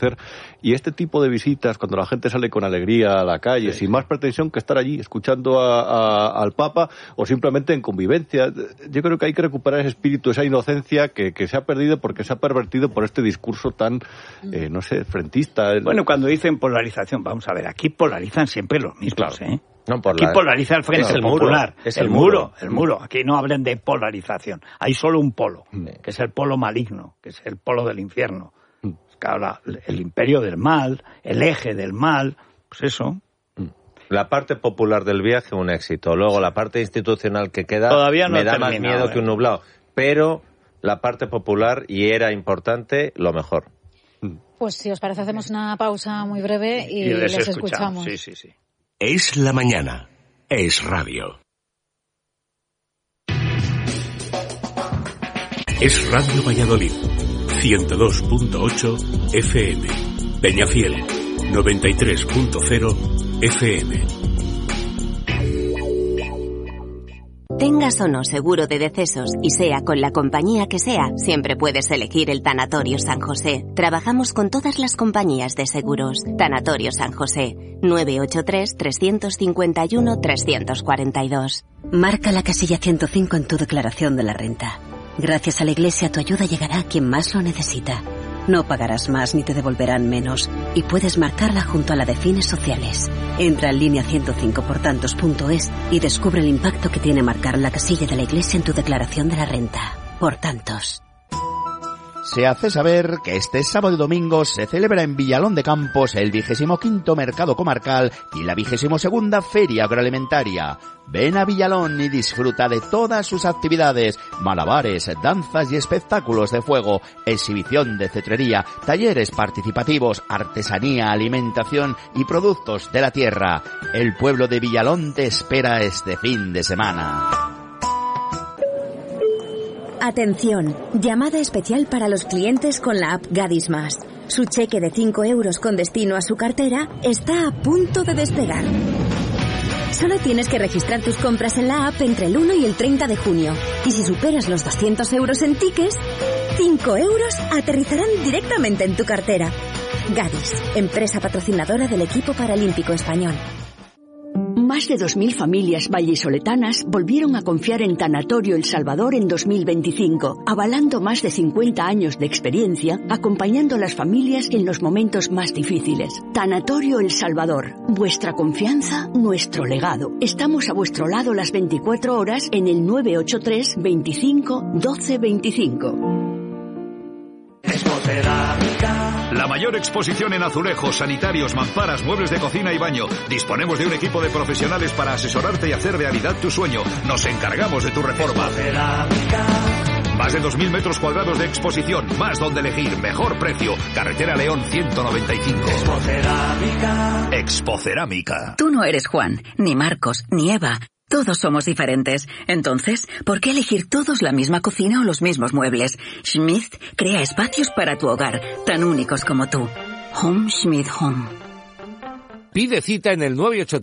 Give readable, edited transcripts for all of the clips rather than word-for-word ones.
conocer. Y este tipo de visitas, cuando la gente sale con alegría a la calle, sin más pretensión que estar allí escuchando al Papa o simplemente en convivencia, yo creo que hay que recuperar ese espíritu, esa inocencia que se ha perdido porque se ha pervertido por este discurso tan, no sé, frentista. Bueno, cuando dicen polarización, vamos a ver, aquí polarizan siempre los mismos, claro. No, aquí polariza el Frente Popular. Es el muro. Aquí no hablan de polarización. Hay solo un polo, que es el polo maligno, que es el polo del infierno. Claro, el imperio del mal, el eje del mal, pues eso. La parte popular del viaje, un éxito. Luego la parte institucional que queda, todavía no me da más miedo que un nublado. Pero la parte popular, y era importante, lo mejor. Pues si os parece hacemos una pausa muy breve y les escuchamos. Sí. Es la mañana. Es radio. Es Radio Valladolid. 102.8 FM. Peñafiel. 93.0 FM. Tengas o no seguro de decesos y sea con la compañía que sea, siempre puedes elegir el Tanatorio San José. Trabajamos con todas las compañías de seguros. Tanatorio San José, 983-351-342. Marca la casilla 105 en tu declaración de la renta. Gracias a la Iglesia tu ayuda llegará a quien más lo necesita. No pagarás más ni te devolverán menos. Y puedes marcarla junto a la de fines sociales. Entra en línea 105portantos.es y descubre el impacto que tiene marcar la casilla de la Iglesia en tu declaración de la renta. Por tantos. Se hace saber que este sábado y domingo se celebra en Villalón de Campos el 25º Mercado Comarcal y la 22ª Feria Agroalimentaria. Ven a Villalón y disfruta de todas sus actividades, malabares, danzas y espectáculos de fuego, exhibición de cetrería, talleres participativos, artesanía, alimentación y productos de la tierra. El pueblo de Villalón te espera este fin de semana. Atención, llamada especial para los clientes con la app Gadis Más. Su cheque de 5 euros con destino a su cartera está a punto de despegar. Solo tienes que registrar tus compras en la app entre el 1 y el 30 de junio. Y si superas los 200 euros en tickets, 5 euros aterrizarán directamente en tu cartera. Gadis, empresa patrocinadora del equipo paralímpico español. Más de 2.000 familias vallisoletanas volvieron a confiar en Tanatorio El Salvador en 2025, avalando más de 50 años de experiencia, acompañando a las familias en los momentos más difíciles. Tanatorio El Salvador, vuestra confianza, nuestro legado. Estamos a vuestro lado las 24 horas en el 983 25 12 25. La mayor exposición en azulejos, sanitarios, mamparas, muebles de cocina y baño. Disponemos de un equipo de profesionales para asesorarte y hacer realidad tu sueño. Nos encargamos de tu reforma. Más de 2.000 metros cuadrados de exposición, más donde elegir, mejor precio. Carretera León 195. Expocerámica. Tú no eres Juan, ni Marcos, ni Eva. Todos somos diferentes. Entonces, ¿por qué elegir todos la misma cocina o los mismos muebles? Schmidt crea espacios para tu hogar, tan únicos como tú. Home Schmidt Home. Pide cita en el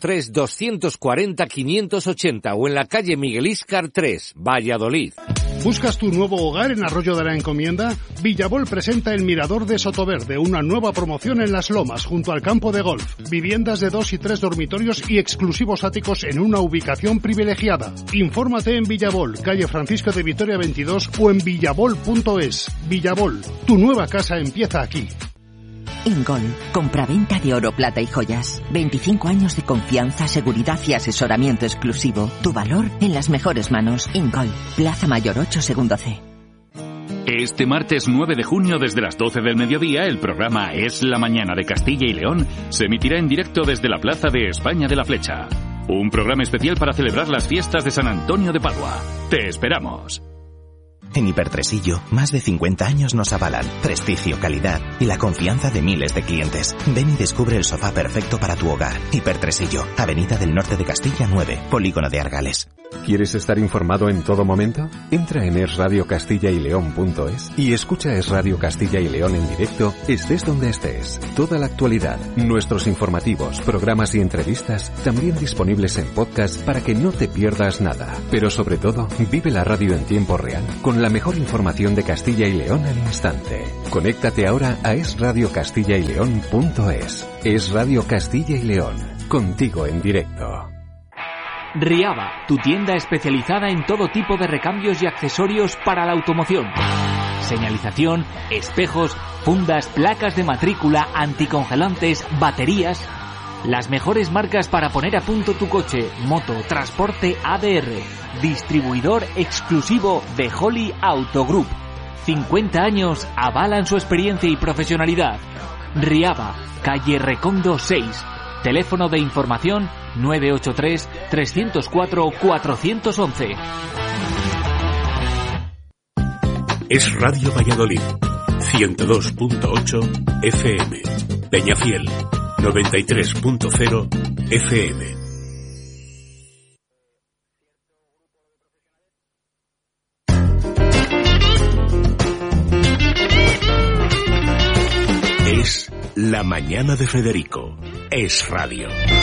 983-240-580 o en la calle Miguel Íscar 3, Valladolid. ¿Buscas tu nuevo hogar en Arroyo de la Encomienda? Villabol presenta el Mirador de Sotoverde, una nueva promoción en Las Lomas, junto al campo de golf. Viviendas de 2 y 3 dormitorios y exclusivos áticos en una ubicación privilegiada. Infórmate en Villabol, calle Francisco de Vitoria 22 o en villabol.es. Villabol, tu nueva casa empieza aquí. Ingol, compraventa de oro, plata y joyas. 25 años de confianza, seguridad y asesoramiento exclusivo. Tu valor en las mejores manos. Ingol, Plaza Mayor 8, segundo C. Este martes 9 de junio, desde las 12 del mediodía, el programa Es la Mañana de Castilla y León se emitirá en directo desde la Plaza de España de la Flecha. Un programa especial para celebrar las fiestas de San Antonio de Padua. ¡Te esperamos! En Hipertresillo, más de 50 años nos avalan prestigio, calidad y la confianza de miles de clientes. Ven y descubre el sofá perfecto para tu hogar. Hipertresillo, Avenida del Norte de Castilla 9, Polígono de Argales. ¿Quieres estar informado en todo momento? Entra en esradiocastillaileón.es y escucha Es Radio Castilla y León en directo, estés donde estés. Toda la actualidad, nuestros informativos, programas y entrevistas, también disponibles en podcast para que no te pierdas nada. Pero sobre todo, vive la radio en tiempo real, con con la mejor información de Castilla y León al instante. Conéctate ahora a esradiocastillayleon.es. Es Radio Castilla y León, contigo en directo. Riaba, tu tienda especializada en todo tipo de recambios y accesorios para la automoción. Señalización, espejos, fundas, placas de matrícula, anticongelantes, baterías. Las mejores marcas para poner a punto tu coche, moto, transporte ADR. Distribuidor exclusivo de Holly Auto Group. 50 años avalan su experiencia y profesionalidad. Riaba, calle Recondo 6. Teléfono de información 983-304-411. Es Radio Valladolid, 102.8 FM. Peñafiel, 93.0 FM. Es La Mañana de Federico. Es Radio.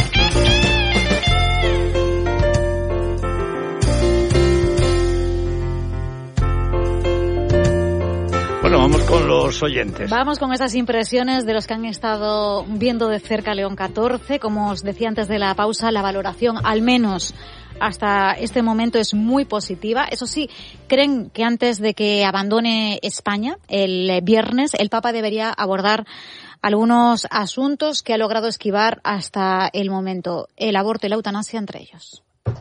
Bueno, vamos con los oyentes. Vamos con esas impresiones de los que han estado viendo de cerca León 14. Como os decía antes de la pausa, la valoración, al menos hasta este momento, es muy positiva. Eso sí, creen que antes de que abandone España, el viernes, el Papa debería abordar algunos asuntos que ha logrado esquivar hasta el momento. El aborto y la eutanasia entre ellos.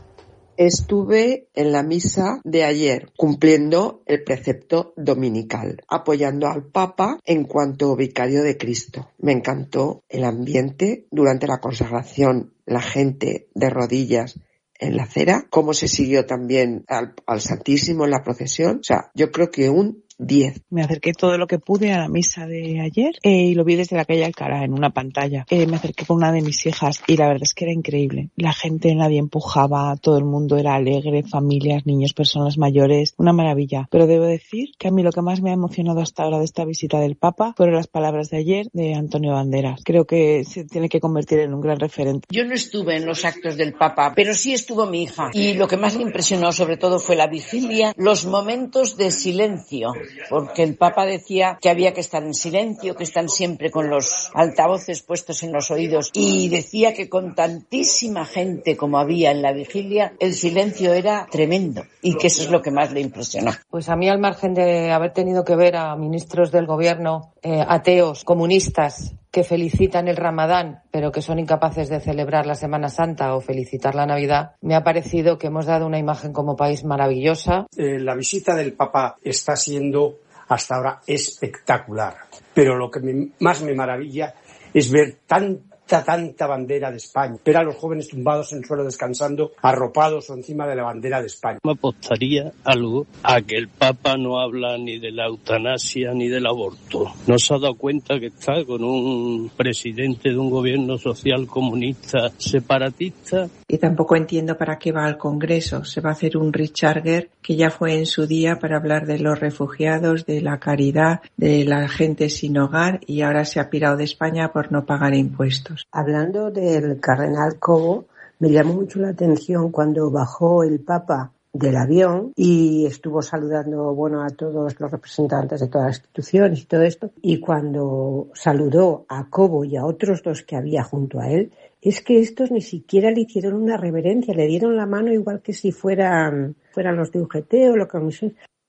Estuve en la misa de ayer cumpliendo el precepto dominical, apoyando al Papa en cuanto vicario de Cristo. Me encantó el ambiente durante la consagración, la gente de rodillas en la acera, cómo se siguió también al Santísimo en la procesión. O sea, yo creo que un 10. Me acerqué todo lo que pude a la misa de ayer y lo vi desde la calle Alcalá en una pantalla. Me acerqué con una de mis hijas y la verdad es que era increíble. La gente, nadie empujaba, todo el mundo era alegre, familias, niños, personas mayores, una maravilla. Pero debo decir que a mí lo que más me ha emocionado hasta ahora de esta visita del Papa fueron las palabras de ayer de Antonio Banderas. Creo que se tiene que convertir en un gran referente. Yo no estuve en los actos del Papa, pero sí estuvo mi hija. Y lo que más me impresionó sobre todo fue la vigilia, los momentos de silencio. Porque el Papa decía que había que estar en silencio, que están siempre con los altavoces puestos en los oídos, y decía que con tantísima gente como había en la vigilia, el silencio era tremendo, y que eso es lo que más le impresionó. Pues a mí, al margen de haber tenido que ver a ministros del gobierno ateos, comunistas, que felicitan el Ramadán, pero que son incapaces de celebrar la Semana Santa o felicitar la Navidad, me ha parecido que hemos dado una imagen como país maravillosa. La visita del Papa está siendo hasta ahora espectacular, pero lo que más me maravilla es ver tanta bandera de España, ver a los jóvenes tumbados en el suelo descansando, arropados o encima de la bandera de España. Me apostaría algo a que el Papa no habla ni de la eutanasia ni del aborto. No se ha dado cuenta que está con un presidente de un gobierno social comunista separatista. Y tampoco entiendo para qué va al Congreso. Se va a hacer un Richarger que ya fue en su día para hablar de los refugiados, de la caridad, de la gente sin hogar, y ahora se ha pirado de España por no pagar impuestos. Hablando del cardenal Cobo, me llamó mucho la atención cuando bajó el Papa del avión y estuvo saludando, a todos los representantes de todas las instituciones y todo esto, y cuando saludó a Cobo y a otros dos que había junto a él, es que estos ni siquiera le hicieron una reverencia, le dieron la mano igual que si fueran los de UGT o lo que sea.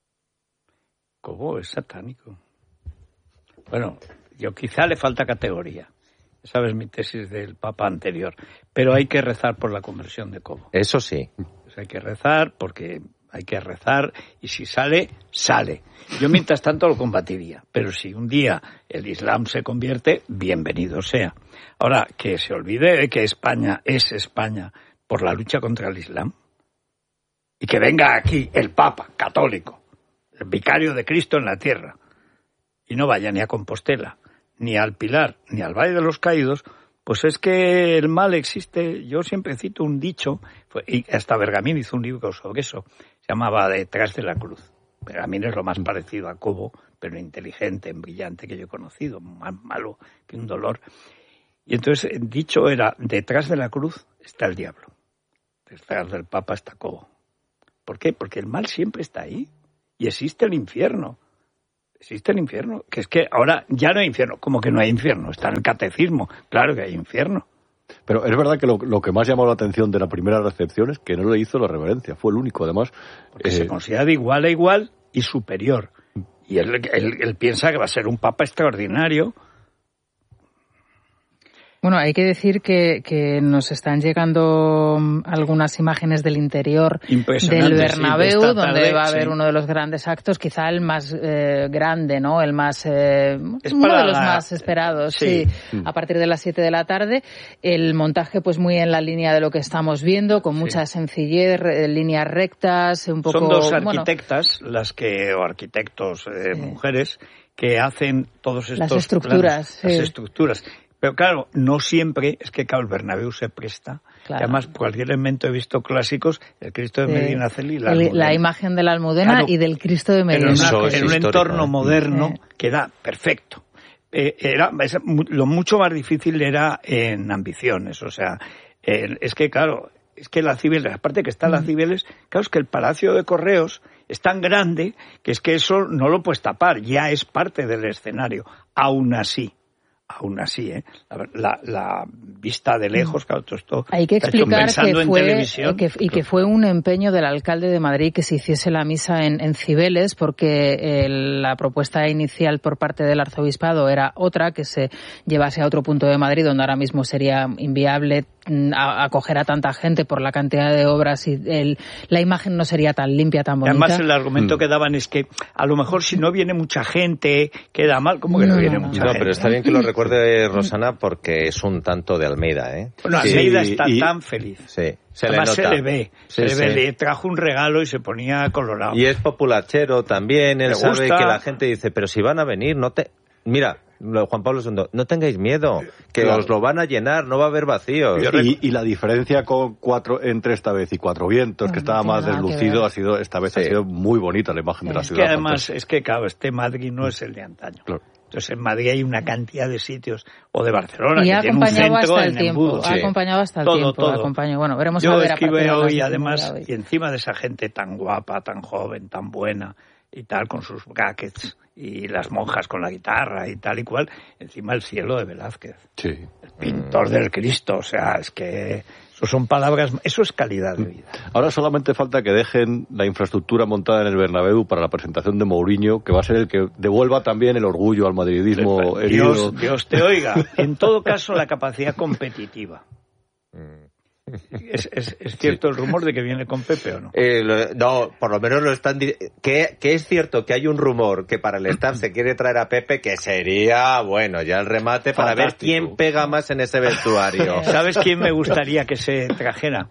Cobo es satánico. Bueno, yo quizá le falta categoría. Sabes mi tesis del Papa anterior, pero hay que rezar por la conversión de Cobo. Eso sí. Pues hay que rezar porque hay que rezar, y si sale, sale. Yo mientras tanto lo combatiría, pero si un día el Islam se convierte, bienvenido sea. Ahora, que se olvide de que España es España por la lucha contra el Islam, y que venga aquí el Papa católico, el vicario de Cristo en la tierra, y no vaya ni a Compostela, ni al Pilar, ni al Valle de los Caídos, pues es que el mal existe. Yo siempre cito un dicho, y hasta Bergamín hizo un libro sobre eso, se llamaba Detrás de la cruz. Bergamín es lo más parecido a Cobo, pero inteligente, brillante que yo he conocido, más malo que un dolor. Y entonces el dicho era, detrás de la cruz está el diablo, detrás del Papa está Cobo. ¿Por qué? Porque el mal siempre está ahí. Y existe el infierno. Existe el infierno. Que es que ahora ya no hay infierno. Como que no hay infierno. Está en el catecismo. Claro que hay infierno. Pero es verdad que lo que más llamó la atención de la primera recepción es que no le hizo la reverencia. Fue el único, además. Porque se considera de igual a igual y superior. Y él piensa que va a ser un papa extraordinario. Bueno, hay que decir que nos están llegando algunas imágenes del interior del Bernabéu, sí, donde va a haber uno de los grandes actos, quizá el más grande, ¿no? El más uno de los más esperados, sí. A partir de las 7 de la tarde. El montaje, pues muy en la línea de lo que estamos viendo, con mucha sencillez, líneas rectas, un poco. Son dos arquitectas, o arquitectos, mujeres, que hacen todos estos las estructuras, las estructuras. Pero claro, no siempre, es que el Bernabéu se presta. Claro. Además, cualquier elemento he visto clásicos, el Cristo de Medinaceli y la imagen de la Almudena, claro, y del Cristo de Medinaceli. En un entorno moderno que era perfecto. Lo mucho más difícil era en ambiciones, o sea, es que claro, es que la Cibeles, aparte que está la Cibeles, claro, es que el Palacio de Correos es tan grande que es que eso no lo puedes tapar, ya es parte del escenario, aún así, la vista de lejos, claro, todo esto hay que explicar que fue un empeño del alcalde de Madrid que se hiciese la misa en Cibeles, porque la propuesta inicial por parte del arzobispado era otra, que se llevase a otro punto de Madrid, donde ahora mismo sería inviable acoger a tanta gente por la cantidad de obras y la imagen no sería tan limpia, tan bonita. Además, el argumento que daban es que a lo mejor si no viene mucha gente queda mal, como que no viene mucha gente. No, pero está bien que lo recuerde Rosana, porque es un tanto de Almeida, ¿eh? Bueno, Almeida está tan feliz. Sí. Además se le ve. Le trajo un regalo y se ponía colorado. Y es populachero también, él sabe que la gente dice, pero si van a venir, Mira, Juan Pablo II, no tengáis miedo, que os lo van a llenar, no va a haber vacíos. Y la diferencia entre esta vez y Cuatro Vientos, que estaba más deslucido, ha sido muy bonita la imagen de la ciudad. Que además, claro, Madrid no es el de antaño. Claro. Entonces en Madrid hay una cantidad de sitios, o de Barcelona, y que tiene un centro hasta el en tiempo, embudo. Ha acompañado hasta el tiempo. Todo. Bueno, veremos Yo a ver escribe hoy, además, y encima de esa gente tan guapa, tan joven, tan buena, y tal, con sus brackets, y las monjas con la guitarra y tal y cual, encima el cielo de Velázquez. Sí. El pintor del Cristo, o sea, es que eso son palabras, eso es calidad de vida. Ahora solamente falta que dejen la infraestructura montada en el Bernabéu para la presentación de Mourinho, que va a ser el que devuelva también el orgullo al madridismo herido. Dios te oiga. En todo caso, la capacidad competitiva. ¿Es cierto el rumor de que viene con Pepe o no? No, por lo menos lo están que es cierto que hay un rumor que para el staff se quiere traer a Pepe, que sería, bueno, ya el remate para ver quién pega más en ese vestuario. ¿Sabes quién me gustaría que se trajera?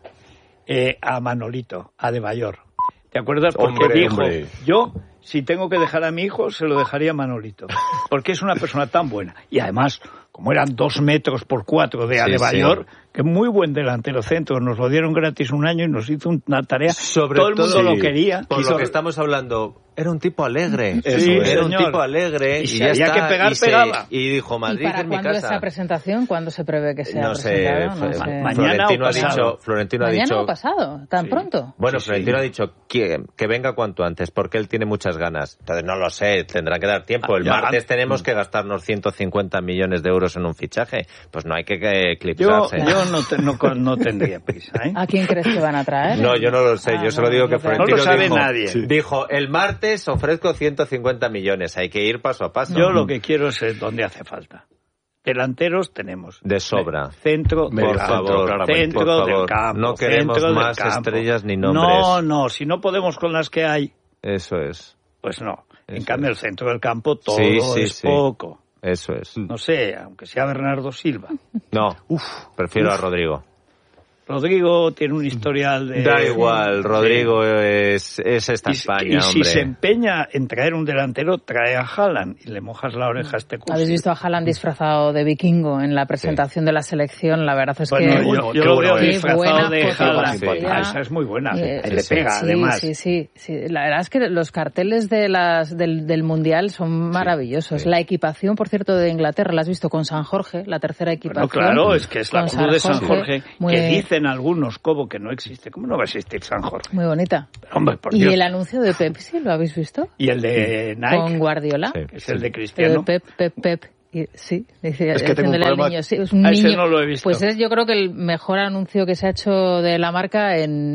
A Manolito, a De Bayor. ¿Te acuerdas? Porque dijo, yo, si tengo que dejar a mi hijo, se lo dejaría a Manolito. Porque es una persona tan buena. Y además, como eran 2 metros por 4 de Adebayor, que muy buen delantero centro, nos lo dieron gratis un año y nos hizo una tarea, todo el mundo lo quería. Por lo que estamos hablando, era un tipo alegre, un tipo alegre, y ya había que pegar, pegaba. Y dijo, Madrid es mi casa. ¿Y para cuándo esa presentación? ¿Cuándo se prevé que sea no presentada? No sé. Mañana Florentino ha dicho... ¿Mañana o pasado? ¿Tan pronto? Bueno, Florentino ha dicho que venga cuanto antes, porque él tiene muchas ganas. Entonces, no lo sé, tendrá que dar tiempo. El martes tenemos que gastarnos 150 millones de euros en un fichaje. Pues no hay que eclipsarse. Yo no tendría prisa, ¿eh? ¿A quién crees que van a traer? No, yo no lo sé. Yo solo digo que Florentino no lo sabe nadie. Dijo, el martes ofrezco 150 millones. Hay que ir paso a paso. Yo lo que quiero es donde hace falta. Delanteros tenemos. De sobra. Centro del campo. Centro del campo. No queremos más estrellas ni nombres. No. Si no podemos con las que hay. Eso es. Pues no. En cambio, el centro del campo todo es poco. Eso es. No sé, aunque sea Bernardo Silva. No, prefiero a Rodrigo. Rodrigo tiene un historial de... Da igual, Rodrigo es esta España, y si se empeña en traer un delantero, trae a Haaland y le mojas la oreja a este curso. ¿Habéis visto a Haaland disfrazado de vikingo en la presentación de la selección? La verdad es que... Yo lo veo disfrazado de Haaland. Esa es muy buena. Le pega, además. Sí. La verdad es que los carteles del Mundial son maravillosos. Sí. La equipación, por cierto, de Inglaterra, la has visto con San Jorge, la tercera equipación. Bueno, claro, es que es la cruz de San Jorge, que dice dicen algunos, Cobo, que no existe. ¿Cómo no va a existir San Jorge? Muy bonita. Pero, hombre, por ¿Y Dios. el anuncio de Pepsi, lo habéis visto? ¿Y el de Nike? Con Guardiola. Sí, que es el de Cristiano. Pep. Sí, es que tengo un problema. Niño. Sí, es un niño. Ese no lo he visto. Pues es, yo creo que el mejor anuncio que se ha hecho de la marca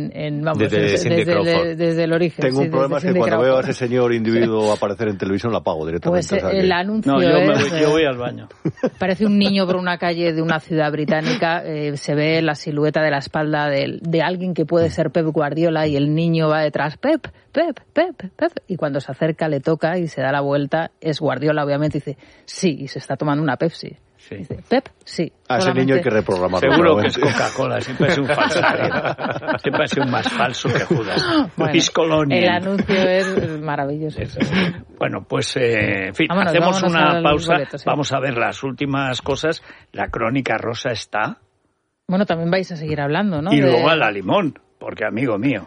desde el origen. Tengo un problema, es que cuando veo a ese señor individuo aparecer en televisión, la apago directamente. Pues el anuncio yo voy al baño. Parece un niño por una calle de una ciudad británica, se ve la silueta de la espalda de alguien que puede ser Pep Guardiola y el niño va detrás, Pep, y cuando se acerca le toca y se da la vuelta, es Guardiola obviamente, y dice, sí, y se está tomando una Pepsi. Sí. Dice, Pep, sí. A ese niño hay que reprogramarlo. Seguro que es Coca-Cola, siempre es un falsario. Siempre ha sido más falso que Judas. Bueno, el anuncio es maravilloso. Bueno, pues, en fin, hacemos una pausa. Vamos a ver las últimas cosas. La crónica rosa está. Bueno, también vais a seguir hablando, ¿no? Y luego a la limón, porque, amigo mío,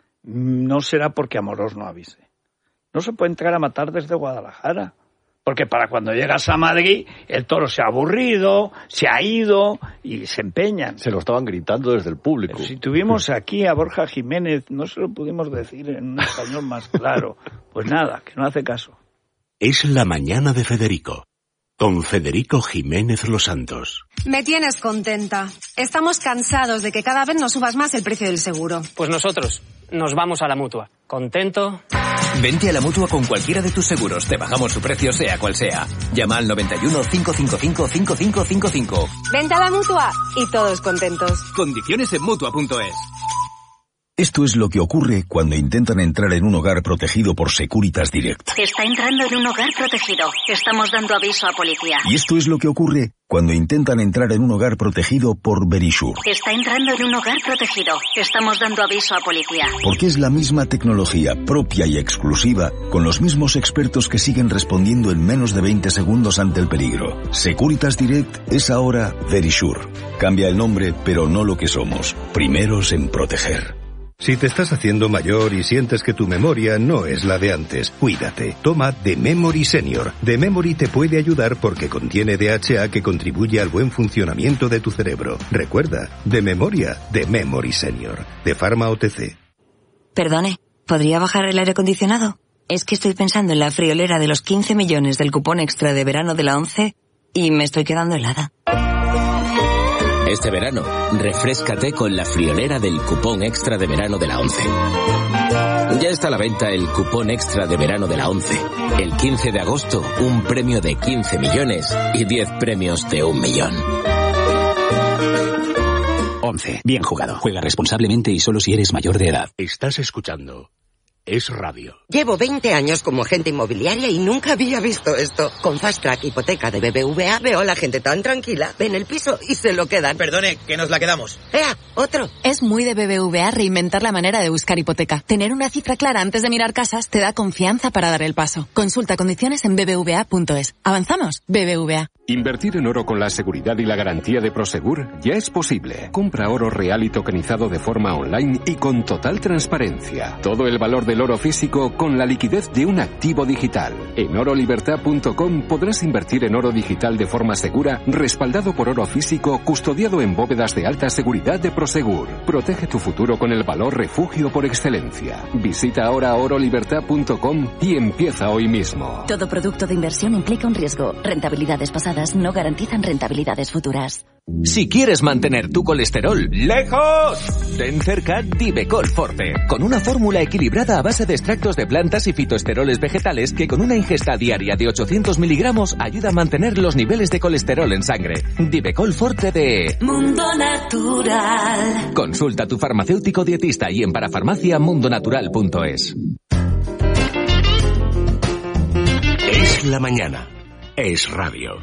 no será porque Amorós no avise. No se puede entrar a matar desde Guadalajara. Porque para cuando llegas a Madrid, el toro se ha aburrido, se ha ido y se empeñan. Se lo estaban gritando desde el público. Pero si tuvimos aquí a Borja Jiménez, no se lo pudimos decir en un español más claro. Pues nada, que no hace caso. Es la mañana de Federico, con Federico Jiménez Los Santos. Me tienes contenta. Estamos cansados de que cada vez nos subas más el precio del seguro. Pues nosotros nos vamos a la Mutua. ¿Contento? Vente a la Mutua con cualquiera de tus seguros. Te bajamos su precio sea cual sea. Llama al 91 555 5555. Vente a la Mutua y todos contentos. Condiciones en Mutua.es. Esto es lo que ocurre cuando intentan entrar en un hogar protegido por Securitas Direct. Está entrando en un hogar protegido. Estamos dando aviso a policía. Y esto es lo que ocurre cuando intentan entrar en un hogar protegido por Verisure. Está entrando en un hogar protegido. Estamos dando aviso a policía. Porque es la misma tecnología propia y exclusiva, con los mismos expertos que siguen respondiendo en menos de 20 segundos ante el peligro. Securitas Direct es ahora Verisure. Cambia el nombre, pero no lo que somos. Primeros en proteger. Si te estás haciendo mayor y sientes que tu memoria no es la de antes, cuídate. Toma The Memory Senior. The Memory te puede ayudar porque contiene DHA que contribuye al buen funcionamiento de tu cerebro. Recuerda, de memoria, The Memory Senior. De Pharma OTC. Perdone, ¿podría bajar el aire acondicionado? Es que estoy pensando en la friolera de los 15 millones del cupón extra de verano de la ONCE y me estoy quedando helada. Este verano, refréscate con la friolera del cupón extra de verano de la ONCE. Ya está a la venta el cupón extra de verano de la ONCE. El 15 de agosto, un premio de 15 millones y 10 premios de 1 millón. ONCE. Bien jugado. Juega responsablemente y solo si eres mayor de edad. Estás escuchando Es Radio. Llevo 20 años como agente inmobiliaria y nunca había visto esto. Con Fast Track Hipoteca de BBVA veo a la gente tan tranquila, ven el piso y se lo quedan. Perdone, que nos la quedamos. ¡Ea! ¡Otro! Es muy de BBVA reinventar la manera de buscar hipoteca. Tener una cifra clara antes de mirar casas te da confianza para dar el paso. Consulta condiciones en bbva.es. ¿Avanzamos? BBVA. Invertir en oro con la seguridad y la garantía de Prosegur ya es posible. Compra oro real y tokenizado de forma online y con total transparencia. Todo el valor del oro físico con la liquidez de un activo digital. En orolibertad.com podrás invertir en oro digital de forma segura, respaldado por oro físico, custodiado en bóvedas de alta seguridad de Prosegur. Protege tu futuro con el valor refugio por excelencia. Visita ahora orolibertad.com y empieza hoy mismo. Todo producto de inversión implica un riesgo. Rentabilidades pasadas no garantizan rentabilidades futuras. Si quieres mantener tu colesterol lejos, ten cerca Divecol Forte, con una fórmula equilibrada a base de extractos de plantas y fitoesteroles vegetales que con una ingesta diaria de 800 miligramos ayuda a mantener los niveles de colesterol en sangre. Divecol Forte de Mundo Natural. Consulta a tu farmacéutico dietista y en parafarmaciamundonatural.es. Es la mañana. Es Radio.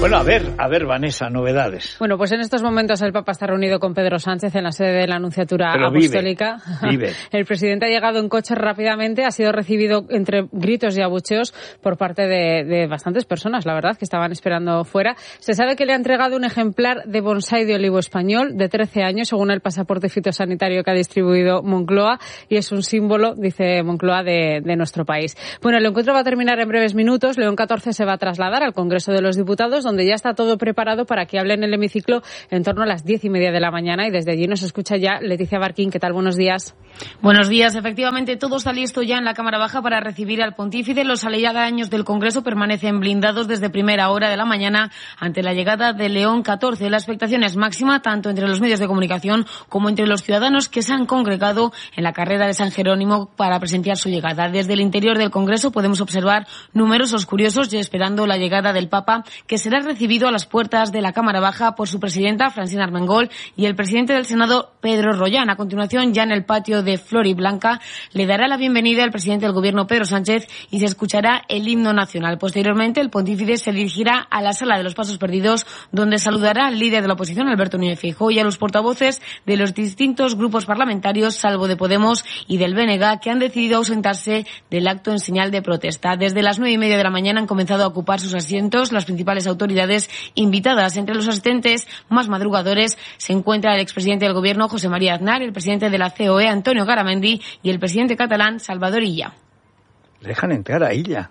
Bueno, a ver, Vanessa, novedades. Bueno, pues en estos momentos el Papa está reunido con Pedro Sánchez en la sede de la Anunciatura Apostólica. Vive. El presidente ha llegado en coche rápidamente, ha sido recibido entre gritos y abucheos por parte de bastantes personas, la verdad, que estaban esperando fuera. Se sabe que le ha entregado un ejemplar de bonsái de olivo español de 13 años, según el pasaporte fitosanitario que ha distribuido Moncloa, y es un símbolo, dice Moncloa, de nuestro país. Bueno, el encuentro va a terminar en breves minutos. León XIV se va a trasladar al Congreso de los Diputados, donde ya está todo preparado para que hable en el hemiciclo en torno a las 10:30 de la mañana, y desde allí nos escucha ya Leticia Barquín. ¿Qué tal? Buenos días. Buenos días. Efectivamente, todo está listo ya en la Cámara Baja para recibir al pontífice. Los aledaños del Congreso permanecen blindados desde primera hora de la mañana ante la llegada de León XIV. La expectación es máxima tanto entre los medios de comunicación como entre los ciudadanos que se han congregado en la carrera de San Jerónimo para presenciar su llegada. Desde el interior del Congreso podemos observar numerosos curiosos ya esperando la llegada del Papa, que será recibido a las puertas de la Cámara Baja por su presidenta, Francina Armengol, y el presidente del Senado, Pedro Rollán. A continuación, ya en el patio de Floridablanca, le dará la bienvenida el presidente del Gobierno, Pedro Sánchez, y se escuchará el himno nacional. Posteriormente, el pontífice se dirigirá a la Sala de los Pasos Perdidos, donde saludará al líder de la oposición, Alberto Núñez Feijóo, y a los portavoces de los distintos grupos parlamentarios, salvo de Podemos y del BNG, que han decidido ausentarse del acto en señal de protesta. Desde las 9:30 de la mañana han comenzado a ocupar sus asientos las principales autoridades invitadas. Entre los asistentes más madrugadores se encuentra el expresidente del Gobierno, José María Aznar, el presidente de la COE, Antonio Garamendi, y el presidente catalán, Salvador Illa. Dejan entrar a Illa.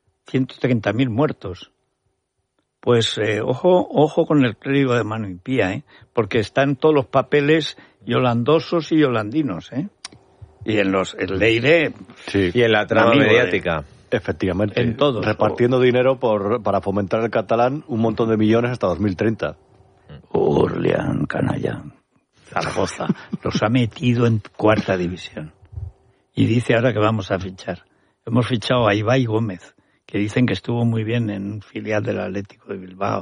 130.000 muertos. Pues ojo con el clérigo de mano impía, porque están todos los papeles yolandosos y yolandinos, y en el Leire, sí, y en la trama mediática. Efectivamente, en todos, repartiendo dinero para fomentar el catalán, un montón de millones hasta 2030. Orleán, canalla, Zaragoza, los ha metido en 4ª división. Y dice ahora que vamos a fichar. Hemos fichado a Ibai Gómez, que dicen que estuvo muy bien en un filial del Atlético de Bilbao.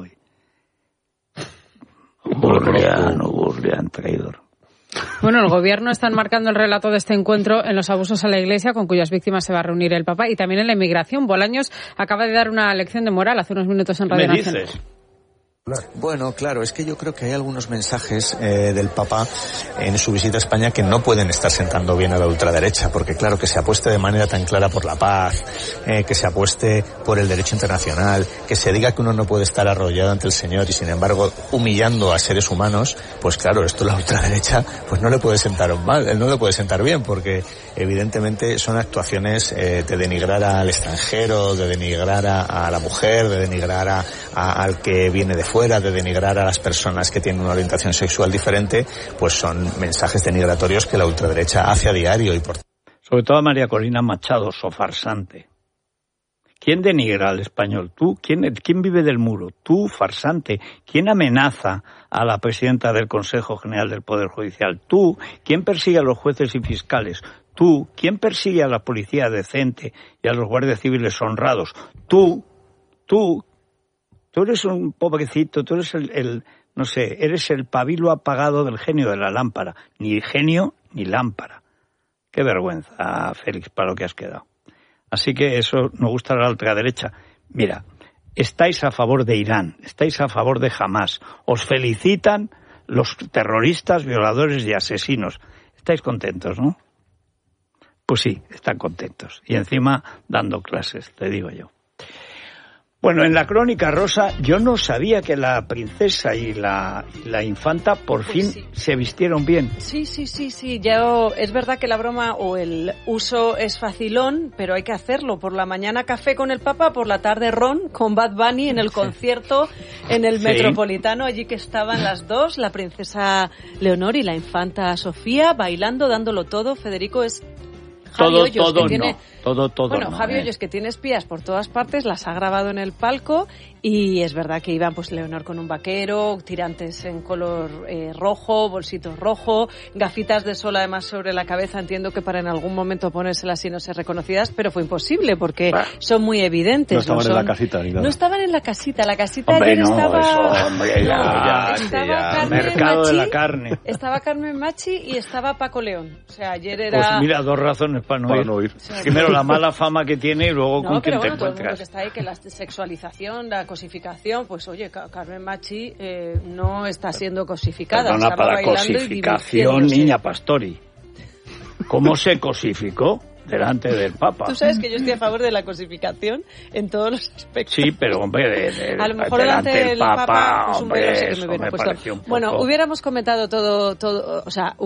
Orleán, traidor. Bueno, el Gobierno está enmarcando el relato de este encuentro en los abusos a la Iglesia, con cuyas víctimas se va a reunir el Papa, y también en la inmigración. Bolaños acaba de dar una lección de moral hace unos minutos en Radio Nacional. ¿Me dices? Bueno, claro, es que yo creo que hay algunos mensajes del Papa en su visita a España que no pueden estar sentando bien a la ultraderecha, porque claro, que se apueste de manera tan clara por la paz, que se apueste por el derecho internacional, que se diga que uno no puede estar arrollado ante el Señor y sin embargo humillando a seres humanos, pues claro, esto la ultraderecha pues no le puede sentar mal, no le puede sentar bien, porque evidentemente son actuaciones de denigrar al extranjero, de denigrar a la mujer, de denigrar al que viene de fuera, de denigrar a las personas que tienen una orientación sexual diferente, pues son mensajes denigratorios que la ultraderecha hace a diario. Y sobre todo a María Corina Machado, farsante. ¿Quién denigra al español? ¿Tú? ¿Quién vive del muro? Tú, farsante. ¿Quién amenaza a la presidenta del Consejo General del Poder Judicial? Tú. ¿Quién persigue a los jueces y fiscales? Tú. ¿Quién persigue a la policía decente y a los guardias civiles honrados? Tú. Tú eres un pobrecito, tú eres eres el pabilo apagado del genio de la lámpara. Ni genio ni lámpara. Qué vergüenza, Félix, para lo que has quedado. Así que eso no gusta a la ultraderecha. Mira, estáis a favor de Irán, estáis a favor de Hamás. Os felicitan los terroristas, violadores y asesinos. Estáis contentos, ¿no? Pues sí, están contentos. Y encima dando clases, te digo yo. Bueno, en la crónica rosa yo no sabía que la princesa y la infanta por fin se vistieron bien. Sí. Ya es verdad que la broma o el uso es facilón, pero hay que hacerlo. Por la mañana café con el Papa, por la tarde ron con Bad Bunny en el concierto en el Metropolitano. Allí que estaban las dos, la princesa Leonor y la infanta Sofía, bailando, dándolo todo. Federico es... Todo, Bueno, Javi Hoyos, que tiene espías por todas partes, las ha grabado en el palco, y es verdad que iban pues Leonor con un vaquero, tirantes en color rojo, bolsito rojo, gafitas de sol además sobre la cabeza. Entiendo que para en algún momento ponérselas y no ser reconocidas, pero fue imposible porque son muy evidentes. No estaban en la casita ni nada. No estaban en la casita Hombre, ayer estaba... ya, mercado Machi, de la carne. Estaba Carmen Machi y estaba Paco León. O sea, ayer era... Pues mira, 2 razones para no ir. Primero la mala fama que tiene y luego con quién te encuentras. Todo el mundo que está ahí, que la sexualización, la cosificación, pues oye, Carmen Machi no está siendo cosificada. Perdona, para cosificación, niña Pastori. ¿Cómo se cosificó? Delante del Papa. Tú sabes que yo estoy a favor de la cosificación en todos los aspectos. Sí, pero hombre, a lo mejor delante del Papa, pues un velo sí que me hubiera puesto. Bueno, hubiéramos comentado todo, o sea,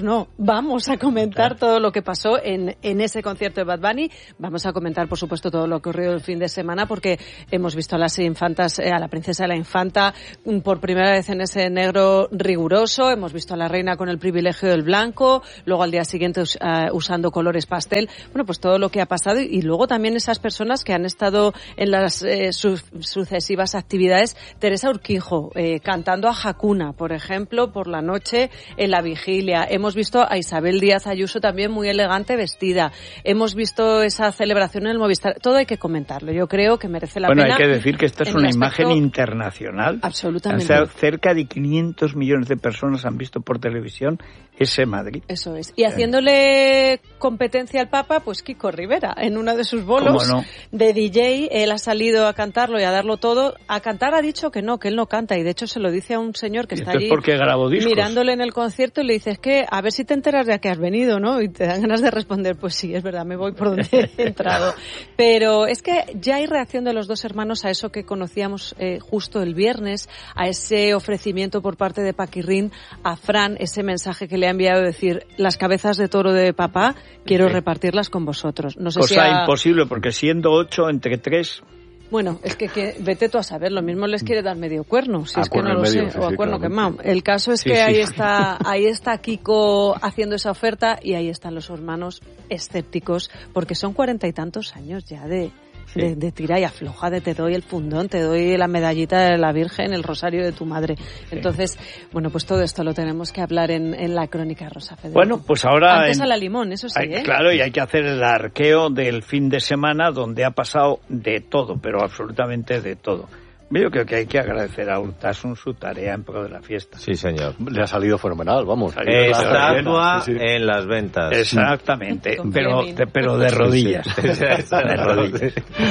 vamos a comentar todo lo que pasó en ese concierto de Bad Bunny. Vamos a comentar, por supuesto, todo lo que ocurrió el fin de semana, porque hemos visto a las infantas, a la princesa de la infanta por primera vez en ese negro riguroso, hemos visto a la reina con el privilegio del blanco, luego al día siguiente usando colores pastel. Bueno, pues todo lo que ha pasado y luego también esas personas que han estado en las sucesivas actividades. Teresa Urquijo cantando a Hakuna, por ejemplo, por la noche en la vigilia. Hemos visto a Isabel Díaz Ayuso también muy elegante vestida. Hemos visto esa celebración en el Movistar. Todo hay que comentarlo. Yo creo que merece la pena. Bueno, hay que decir que esta es una imagen internacional. Absolutamente. O sea, cerca de 500 millones de personas han visto por televisión ese Madrid. Eso es. Y haciéndole competencia al Papa, pues Kiko Rivera, en uno de sus bolos de DJ, él ha salido a cantarlo y a darlo todo. A cantar ha dicho que él no canta, y de hecho se lo dice a un señor que está allí mirándole en el concierto y le dice, es que a ver si te enteras de a qué has venido, ¿no? Y te dan ganas de responder, pues sí, es verdad, me voy por donde he entrado. Pero es que ya hay reacción de los dos hermanos a eso que conocíamos justo el viernes, a ese ofrecimiento por parte de Paquirrín a Fran, ese mensaje que le ha enviado, decir, las cabezas de toro de papá, quiero repartirlas con vosotros. No sé cosa imposible, porque siendo 8 entre 3... Bueno, es que vete tú a saber, lo mismo les quiere dar medio cuerno, si es que no lo sé, o a cuerno quemado. El caso es que ahí está Kiko haciendo esa oferta y ahí están los hermanos escépticos, porque son 40 y tantos años ya de tira y afloja, de te doy el fundón, te doy la medallita de la Virgen, el rosario de tu madre. Entonces, bueno, pues todo esto lo tenemos que hablar en la crónica rosa, Federico. Bueno, pues ahora... Antes a la limón, eso sí, Claro, y hay que hacer el arqueo del fin de semana, donde ha pasado de todo, pero absolutamente de todo. Yo creo que hay que agradecer a Urtasun su tarea en pro de la fiesta. Sí, señor. Le ha salido fenomenal, vamos. Estatua en las ventas. Exactamente, pero de rodillas. De rodillas.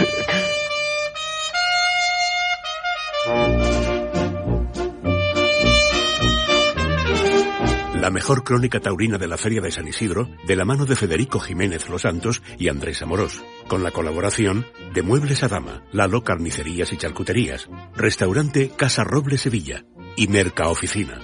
La mejor crónica taurina de la Feria de San Isidro, de la mano de Federico Jiménez Los Santos y Andrés Amorós, con la colaboración de Muebles a Dama, Lalo Carnicerías y Charcuterías, Restaurante Casa Roble Sevilla y Merca Oficina.